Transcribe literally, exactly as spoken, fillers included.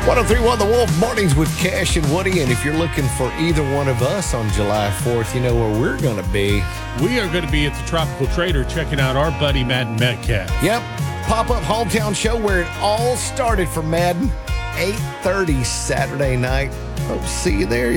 one oh three point one The Wolf, mornings with Cash and Woody. And if you're looking for either one of us on July fourth, you know where we're going to be. We are going to be at the Tropical Trader checking out our buddy Madden Metcalf. Yep. Pop-up hometown show where it all started for Madden. eight thirty Saturday night. Hope to see you there.